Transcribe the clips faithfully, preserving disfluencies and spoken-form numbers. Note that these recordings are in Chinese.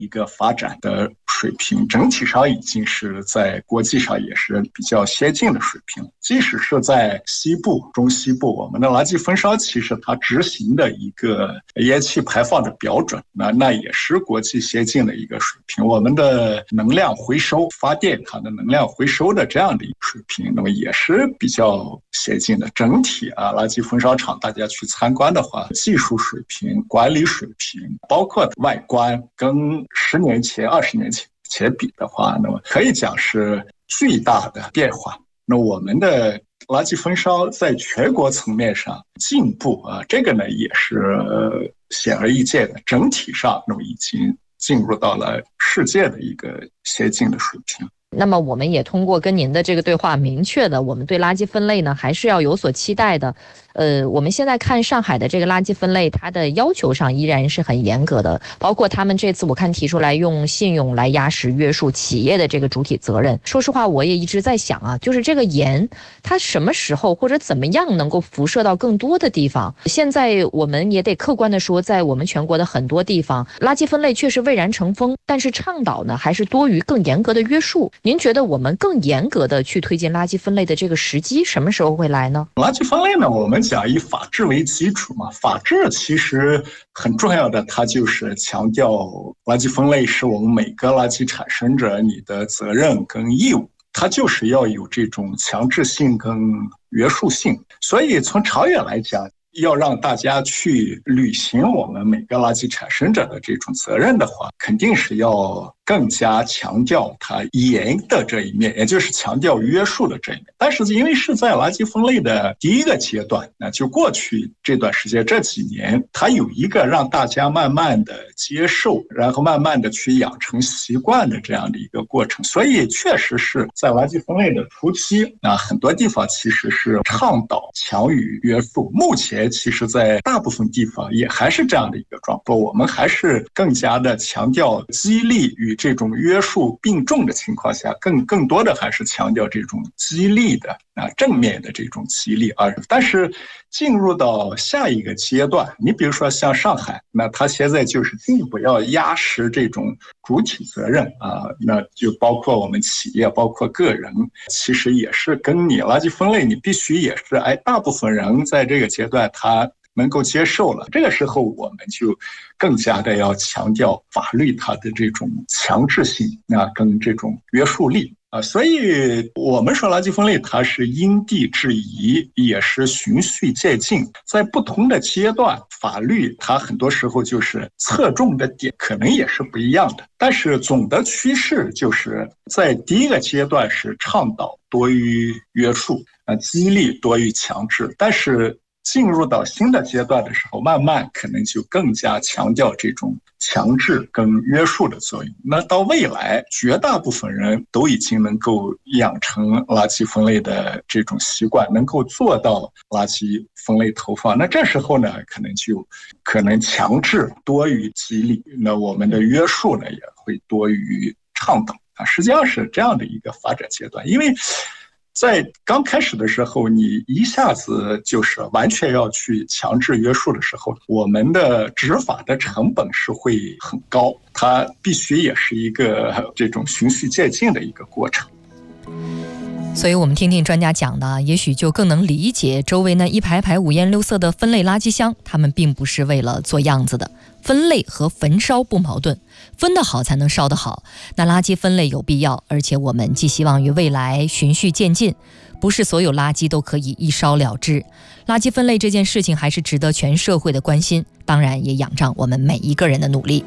一个发展的水平，整体上已经是在国际上也是比较先进的水平。即使是在西部、中西部，我们的垃圾焚烧其实它执行的一个烟气排放的标准，那那也是国际先进的一个水平。我们的能量回收发电，它的能量回收的这样的一个水平，那么也是比较先进的。整体啊，垃圾焚烧厂大家去参观的话，技术水平、管理水平，包括外观，跟十年前、二十年前前比的话，那么可以讲是巨大的变化。那我们的垃圾焚烧在全国层面上进步啊，这个呢也是、呃、显而易见的。整体上，那么已经进入到了世界的一个先进的水平。 那么我们也通过跟您的这个对话，明确的我们对垃圾分类呢还是要有所期待的。呃，我们现在看上海的这个垃圾分类，它的要求上依然是很严格的，包括他们这次我看提出来用信用来压实约束企业的这个主体责任。说实话，我也一直在想啊，就是这个盐它什么时候或者怎么样能够辐射到更多的地方。现在我们也得客观的说，在我们全国的很多地方，垃圾分类确实蔚然成风，但是倡导呢还是多于更严格的约束。您觉得我们更严格的去推进垃圾分类的这个时机什么时候会来呢？ 垃圾分类呢，我们讲以法治为基础嘛，法治其实很重要的，它就是强调垃圾分类是我们每个垃圾产生者你的责任跟义务，它就是要有这种强制性跟约束性。所以从长远来讲，要让大家去履行我们每个垃圾产生者的这种责任的话，肯定是要更加强调它严的这一面，也就是强调约束的这一面。但是因为是在垃圾分类的第一个阶段，那就过去这段时间这几年，它有一个让大家慢慢的接受，然后慢慢的去养成习惯的这样的一个过程。所以确实是在垃圾分类的初期，那很多地方其实是倡导强于约束。目前其实在大部分地方也还是这样的一个状况，我们还是更加的强调激励与这种约束并重的情况下，更更多的还是强调这种激励的啊正面的这种激励。而但是进入到下一个阶段，你比如说像上海，那它现在就是进一步要压实这种主体责任啊，那就包括我们企业，包括个人，其实也是跟你垃圾分类，你必须也是哎，大部分人在这个阶段他能够接受了，这个时候我们就更加的要强调法律它的这种强制性啊，跟这种约束力啊。所以我们说垃圾分类它是因地制宜，也是循序渐进，在不同的阶段，法律它很多时候就是侧重的点可能也是不一样的，但是总的趋势就是在第一个阶段是倡导多于约束啊，激励多于强制，但是进入到新的阶段的时候，慢慢可能就更加强调这种强制跟约束的作用。那到未来，绝大部分人都已经能够养成垃圾分类的这种习惯，能够做到垃圾分类投放。那这时候呢，可能就可能强制多于激励，那我们的约束呢也会多于倡导啊。实际上是这样的一个发展阶段，因为在刚开始的时候，你一下子就是完全要去强制约束的时候，我们的执法的成本是会很高，它必须也是一个这种循序渐进的一个过程。 所以我们听听专家讲的，也许就更能理解周围那一排排五颜六色的分类垃圾箱，他们并不是为了做样子的。分类和焚烧不矛盾，分得好才能烧得好。那垃圾分类有必要，而且我们寄希望于未来循序渐进，不是所有垃圾都可以一烧了之。垃圾分类这件事情还是值得全社会的关心，当然也仰仗我们每一个人的努力。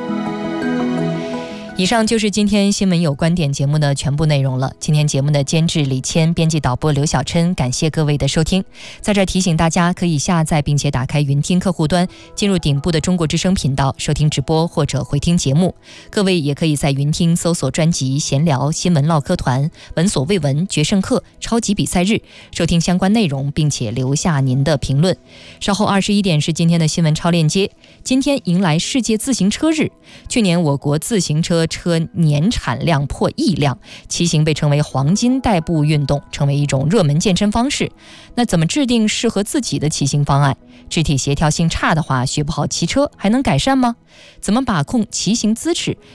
以上就是今天新闻有观点节目的全部内容了。今天节目的监制李谦，编辑导播刘小琛，感谢各位的收听。在这提醒大家，可以下载并且打开云听客户端，进入顶部的中国之声频道收听直播或者回听节目。各位也可以在云听搜索专辑闲聊、新闻唠嗑团、闻所未闻、决胜客、超级比赛日，收听相关内容，并且留下您的评论。稍后二十一点是今天的新闻超链接。今天迎来世界自行车日，去年我国自行车车车年产量破亿辆，骑行被称为黄金代步运动，成为一种热门健身方式。那怎么制定适合自己的骑行方案？肢体协调性差的话，学不好骑车还能改善吗？怎么把控骑行姿势？